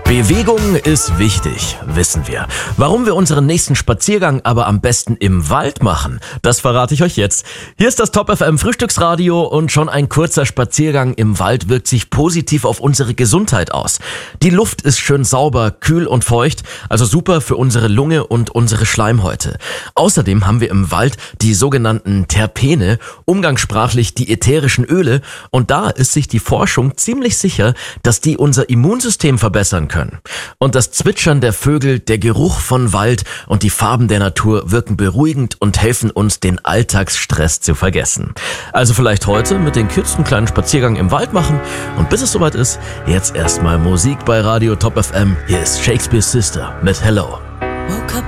Bewegung ist wichtig, wissen wir. Warum wir unseren nächsten Spaziergang aber am besten im Wald machen, das verrate ich euch jetzt. Hier ist das Top FM Frühstücksradio und schon ein kurzer Spaziergang im Wald wirkt sich positiv auf unsere Gesundheit aus. Die Luft ist schön sauber, kühl und feucht, also super für unsere Lunge und unsere Schleimhäute. Außerdem haben wir im Wald die sogenannten Terpene, umgangssprachlich die ätherischen Öle, und da ist sich die Forschung ziemlich sicher, dass die unser Immunsystem verbessern können. Und das Zwitschern der Vögel, der Geruch von Wald und die Farben der Natur wirken beruhigend und helfen uns, den Alltagsstress zu vergessen. Also vielleicht heute mit den Kids einen kleinen Spaziergang im Wald machen, und bis es soweit ist, jetzt erstmal Musik bei Radio Top FM. Hier ist Shakespeare's Sister mit Hello. Woke up